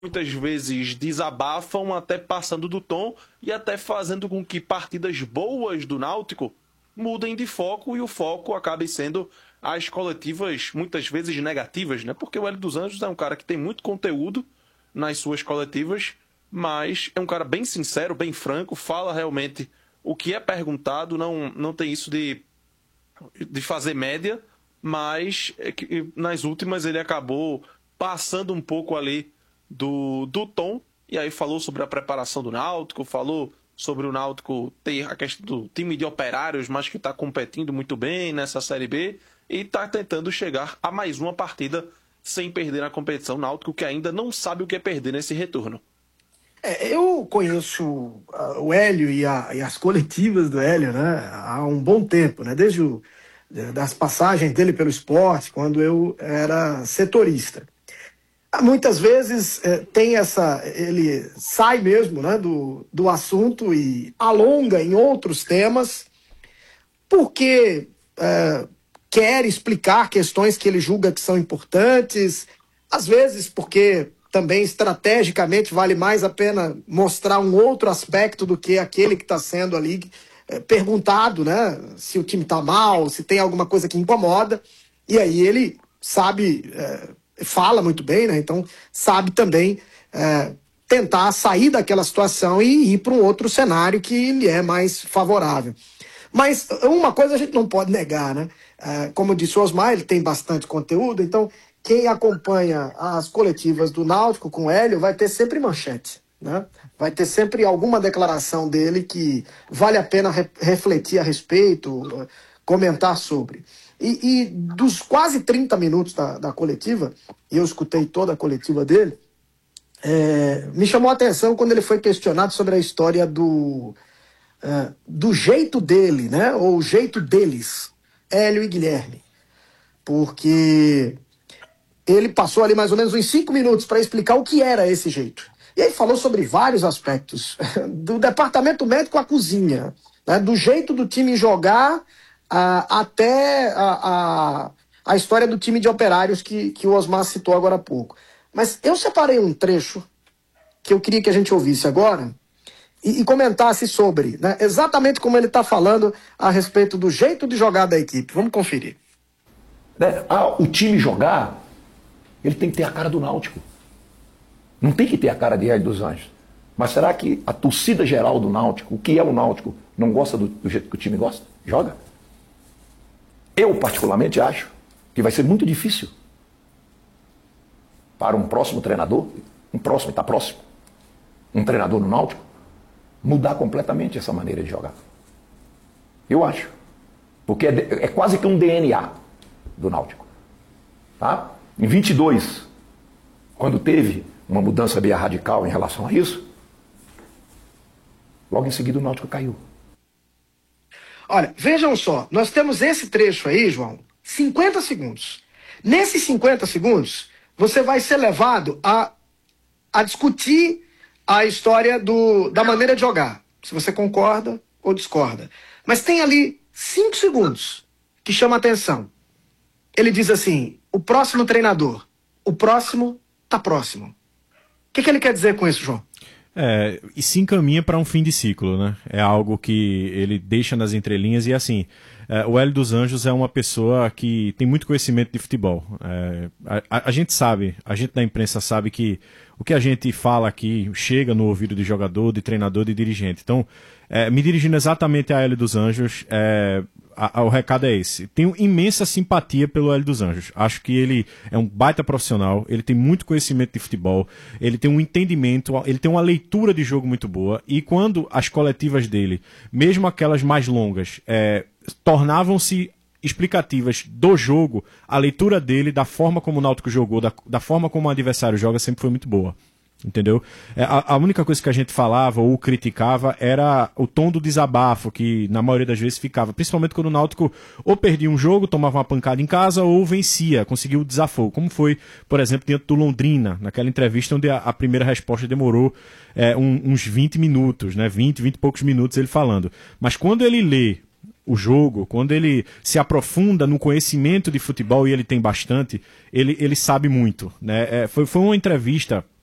muitas vezes desabafam até passando do tom e até fazendo com que partidas boas do Náutico mudem de foco e o foco acabe sendo as coletivas muitas vezes negativas, né? Porque o Hélio dos Anjos é um cara que tem muito conteúdo nas suas coletivas, mas é um cara bem sincero, bem franco, fala realmente o que é perguntado, não tem isso de fazer média, mas é que nas últimas ele acabou passando um pouco ali do tom, e aí falou sobre a preparação do Náutico, falou sobre o Náutico ter a questão do time de operários, mas que está competindo muito bem nessa Série B, e está tentando chegar a mais uma partida sem perder na competição. Náutico que ainda não sabe o que é perder nesse retorno. Eu conheço o Hélio e as coletivas do Hélio, né, há um bom tempo, né, das passagens dele pelo esporte, quando eu era setorista. Muitas vezes ele sai mesmo, né, do assunto e alonga em outros temas, porque quer explicar questões que ele julga que são importantes, às vezes porque também estrategicamente vale mais a pena mostrar um outro aspecto do que aquele que está sendo ali perguntado, né? Se o time está mal, se tem alguma coisa que incomoda. E aí ele sabe, fala muito bem, né? Então sabe também tentar sair daquela situação e ir para um outro cenário que lhe é mais favorável. Mas uma coisa a gente não pode negar, né? Como disse o Osmar, ele tem bastante conteúdo, então quem acompanha as coletivas do Náutico com o Hélio vai ter sempre manchete, né? Vai ter sempre alguma declaração dele que vale a pena refletir a respeito, comentar sobre. E dos quase 30 minutos da coletiva, eu escutei toda a coletiva dele, me chamou a atenção quando ele foi questionado sobre a história do jeito dele, né? Ou o jeito deles, Hélio e Guilherme. Porque ele passou ali mais ou menos uns 5 minutos para explicar o que era esse jeito. E aí falou sobre vários aspectos, do departamento médico à cozinha, né, do jeito do time jogar até a história do time de operários que o Osmar citou agora há pouco. Mas eu separei um trecho que eu queria que a gente ouvisse agora e comentasse sobre, né, exatamente como ele está falando a respeito do jeito de jogar da equipe. Vamos conferir. O time jogar, ele tem que ter a cara do Náutico. Não tem que ter a cara de Hélio dos Anjos. Mas será que a torcida geral do Náutico, o que é o Náutico, não gosta do jeito que o time gosta? Joga? Eu, particularmente, acho que vai ser muito difícil para um próximo treinador, um treinador no Náutico, mudar completamente essa maneira de jogar. Eu acho. Porque é quase que um DNA do Náutico. Tá? Em 22, quando teve uma mudança bem radical em relação a isso, logo em seguida o Náutico caiu. Olha, vejam só, nós temos esse trecho aí, João, 50 segundos. Nesses 50 segundos, você vai ser levado a discutir a história da maneira de jogar, se você concorda ou discorda. Mas tem ali 5 segundos que chama a atenção. Ele diz assim, o próximo treinador, o próximo tá próximo. O que ele quer dizer com isso, João? E se encaminha para um fim de ciclo, né? É algo que ele deixa nas entrelinhas e assim, o Hélio dos Anjos é uma pessoa que tem muito conhecimento de futebol. A gente sabe, a gente da imprensa sabe que o que a gente fala aqui chega no ouvido de jogador, de treinador, de dirigente. Então, me dirigindo exatamente a Hélio dos Anjos, o recado é esse. Tenho imensa simpatia pelo Hélio dos Anjos. Acho que ele é um baita profissional, ele tem muito conhecimento de futebol, ele tem um entendimento, ele tem uma leitura de jogo muito boa, e quando as coletivas dele, mesmo aquelas mais longas, tornavam-se explicativas do jogo, a leitura dele, da forma como o Náutico jogou, da forma como o adversário joga, sempre foi muito boa. Entendeu? A única coisa que a gente falava ou criticava era o tom do desabafo, que na maioria das vezes ficava, principalmente quando o Náutico ou perdia um jogo, tomava uma pancada em casa, ou vencia, conseguiu o desafogo, como foi, por exemplo, diante do Londrina, naquela entrevista onde a primeira resposta demorou uns 20 minutos, né? 20 e poucos minutos ele falando. Mas quando ele lê o jogo, quando ele se aprofunda no conhecimento de futebol, e ele tem bastante, ele sabe muito, né? Foi uma entrevista